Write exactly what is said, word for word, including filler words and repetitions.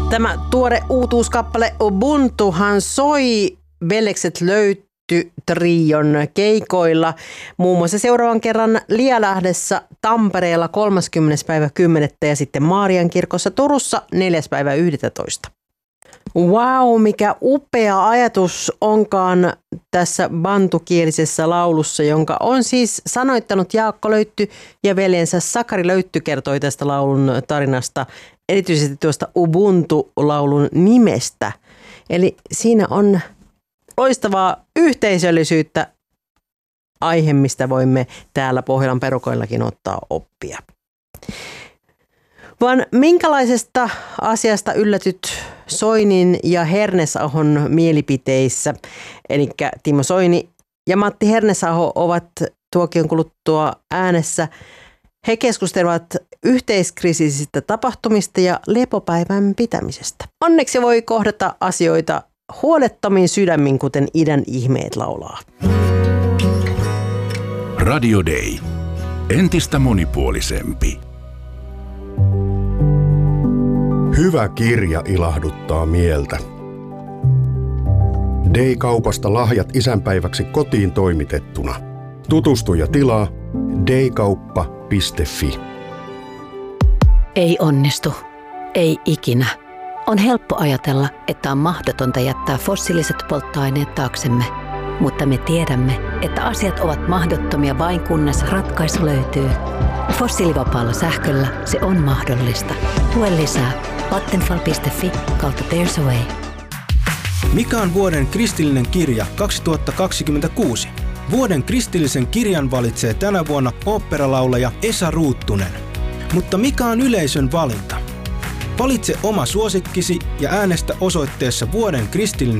Tämä tuore uutuuskappale Ubuntuhan soi Veljekset löyty trion keikoilla muun muassa seuraavan kerran Lialahdessa Tampereella kolmaskymmenes päivä kymmenettä ja sitten Mariankirkossa Turussa neljäs päivä yhdestoista. Wow, mikä upea ajatus onkaan tässä bantukielisessä laulussa, jonka on siis sanoittanut Jaakko Löytty ja veljensä Sakari Löytty kertoi tästä laulun tarinasta, erityisesti tuosta Ubuntu-laulun nimestä. Eli siinä on loistavaa yhteisöllisyyttä, aihe, mistä voimme täällä Pohjolan perukoillakin ottaa oppia. Vaan minkälaisesta asiasta yllätyt Soinin ja Hernesahon mielipiteissä? Eli Timo Soini ja Matti Hernesaho ovat tuokion kuluttua äänessä. He keskustelevat yhteiskriisisistä tapahtumista ja lepopäivän pitämisestä. Onneksi voi kohdata asioita huolettomin sydämin, kuten idän ihmeet laulaa. Radio Day. Entistä monipuolisempi. Hyvä kirja ilahduttaa mieltä. Day-kaupasta lahjat isänpäiväksi kotiin toimitettuna. Tutustu ja tilaa daykauppa piste fi. Ei onnistu. Ei ikinä. On helppo ajatella, että on mahdotonta jättää fossiiliset polttoaineet taaksemme. Mutta me tiedämme, että asiat ovat mahdottomia vain kunnes ratkaisu löytyy. Fossiilivapaalla sähköllä se on mahdollista. Lue lisää vattenfall piste fi kautta There's a Way. Mikä on vuoden kristillinen kirja kaksituhattakaksikymmentäkuusi? Vuoden kristillisen kirjan valitsee tänä vuonna oopperalaulaja Esa Ruuttunen. Mutta mikä on yleisön valinta? Valitse oma suosikkisi ja äänestä osoitteessa vuoden kristillinen